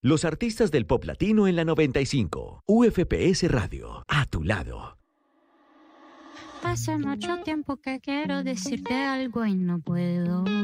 Los artistas del pop latino en la 95. UFPS Radio, a tu lado. Hace mucho tiempo que quiero decirte algo y no puedo.